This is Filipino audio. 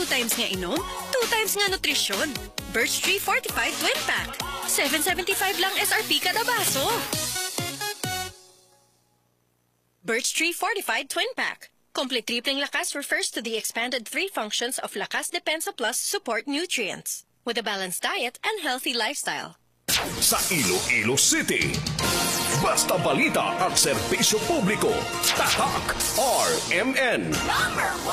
2 times nga inom, 2 times nga nutrisyon. Birch Tree Fortified Twin Pack. 7.75 lang SRP kada baso. Birch Tree Fortified Twin Pack. Complete tripling lakas refers to the expanded 3 functions of Lakas Depensa Plus support nutrients with a balanced diet and healthy lifestyle. Sa Iloilo City, basta balita at serbisyo publiko, Tatak RMN. #1